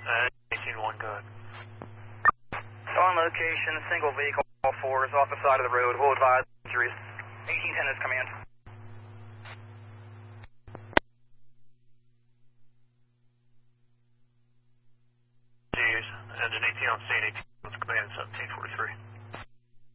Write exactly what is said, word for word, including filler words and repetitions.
Uh, eighteen one, go ahead. On location, single vehicle, all fours, off the side of the road. We'll advise injuries. eighteen ten is command. Jeez, and an eighteen on scene, eighteen on command, seventeen forty-three.